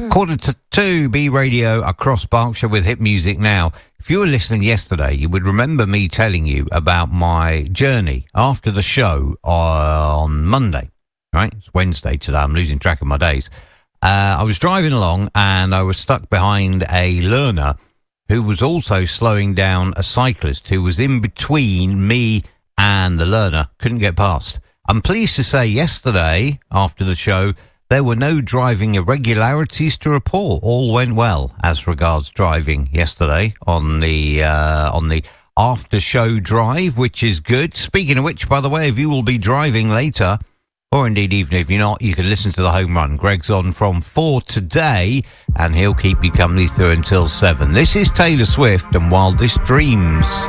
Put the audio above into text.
1:45 B Radio across Berkshire with Hit Music Now. If you were listening yesterday, you would remember me telling you about my journey after the show on Monday. Right? It's Wednesday today. I'm losing track of my days. I was driving along and I was stuck behind a learner who was also slowing down a cyclist who was in between me and the learner. Couldn't get past. I'm pleased to say yesterday after the show, there were no driving irregularities to report. All went well as regards driving yesterday on the after-show drive, which is good. Speaking of which, by the way, if you will be driving later, or indeed even if you're not, you can listen to the home run. Greg's on from 4 today, and he'll keep you company through until 7. This is Taylor Swift and Wildest Dreams.